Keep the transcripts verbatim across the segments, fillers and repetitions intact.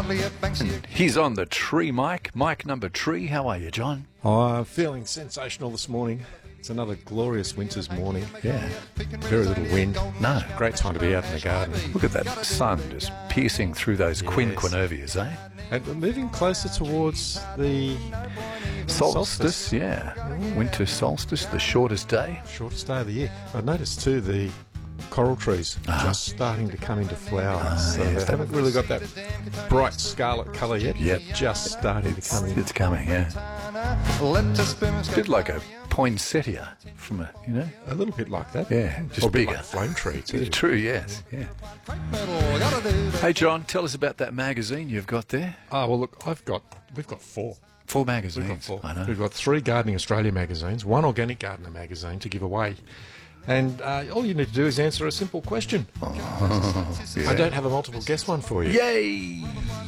And he's on the tree, Mike. Mike number tree. How are you, John? Oh, I'm feeling sensational this morning. It's another glorious winter's morning. Yeah. Very little wind. No. Great time to be out in the garden. Look at that sun just piercing through those Yes. quinquenervias, eh? And we're moving closer towards the Solstice, solstice. yeah. Winter solstice, the shortest day. Shortest day of the year. I noticed too the coral trees Uh-huh. just starting to come into flower. Ah, so yes, they that- haven't really got that bright scarlet colour yet. Yep. But just starting to come in. It's coming, yeah. It's a bit like a poinsettia from a, you know? A little bit like that. Yeah, just or a bit bigger. like a flame tree too. True, yes, yeah. Hey, John, tell us about that magazine you've got there. Oh, well, look, I've got, we've got four. Four We've magazines. got four. I know. We've got three Gardening Australia magazines, one Organic Gardener magazine to give away. And uh, all you need to do is answer a simple question. I don't have a multiple guess one for you. Yay!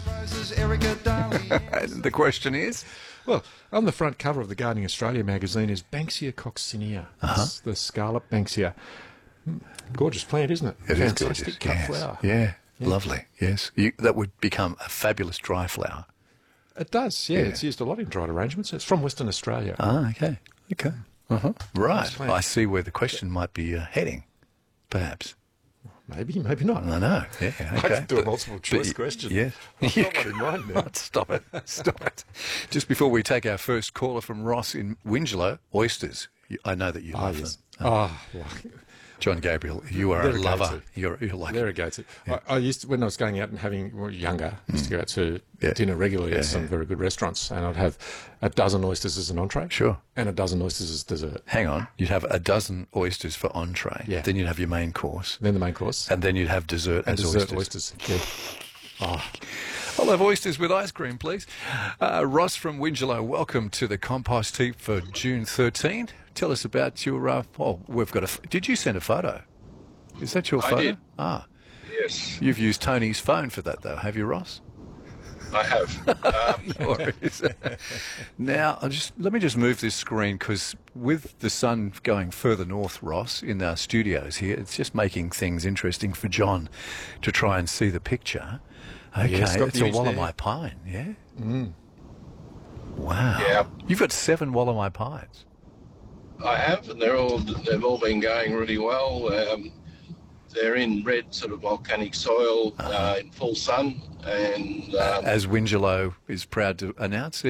And the question is? Well, on the front cover of the Gardening Australia magazine is Banksia coccinea. Uh-huh. It's the Scarlet Banksia. Mm, Gorgeous plant, isn't it? It is Fantastic gorgeous. cut Yes. flower. Yeah, lovely. Yes, you, that would become a fabulous dry flower. It does, yeah, Yeah. It's used a lot in dried arrangements. It's from Western Australia. Ah, okay, okay. Uh-huh. Right. plant. I see where the question might be uh, heading. Perhaps. Maybe, maybe not. I know. Yeah. I Okay. could do a multiple choice y- question. Yeah. I've got one in mind now. Stop it. Stop it. Just before we take our first caller from Ross in Winslow, oysters. You- I know that you Ah, love yes. them. Ah, well, John Gabriel, you are They're a a lover. go-to. You're, you're like there it goes. I, I used to, when I was going out and having, well, younger, I used to go out to Yeah. dinner regularly Yeah, at some yeah. very good restaurants, and I'd have a dozen oysters as an entree. Sure. And a dozen oysters as dessert. Hang on. You'd have a dozen oysters for entree. Yeah. Then you'd have your main course. Then the main course. And then you'd have dessert And as dessert oysters. oysters. Yeah. Oh, I'll have oysters with ice cream, please. Uh, Ross from Winslow, welcome to the compost heap for June thirteenth. Tell us about your... Uh, oh, we've got a... f- Did you send a photo? Is that your I photo? did. Ah. Yes, You've used Tony's phone for that, though, have you, Ross? I have. Um, No worries. Now, I'll just let me just move this screen because with the sun going further north, Ross, in our studios here, it's just making things interesting for John to try and see the picture. Okay, it's got it's the a image there. Wallamai pine, yeah? Mm. Wow. Yeah. You've got seven Wallamai pines. I have, and they're all they've all been going really well. Um, they're in red sort of volcanic soil uh, in full sun, and um, As Winslow is proud to announce.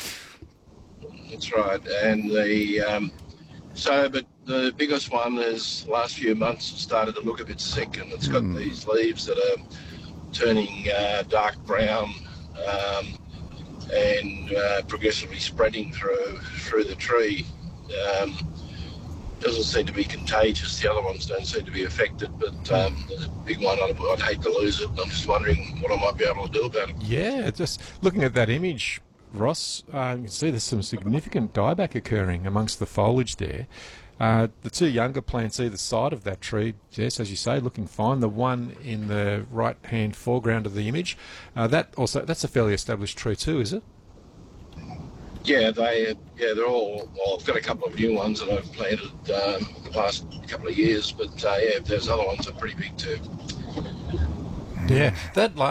that's right. And the um, so, but the biggest one is last few months it started to look a bit sick, and it's got these leaves that are turning uh, dark brown. Um, and uh, progressively spreading through through the tree. Um, doesn't seem to be contagious. The other ones don't seem to be affected, but um, the big one, I'd, I'd hate to lose it. I'm just wondering what I might be able to do about it. yeah, just looking at that image, Ross, uh, you can see there's some significant dieback occurring amongst the foliage there. Uh, the two younger plants either side of that tree, yes, as you say, looking fine. The one in the right-hand foreground of the image, uh, that also that's a fairly established tree too, is it? Yeah, they, yeah, they're all. Well, I've got a couple of new ones that I've planted um, the last couple of years, but uh, yeah, those other ones are pretty big too. Yeah, that last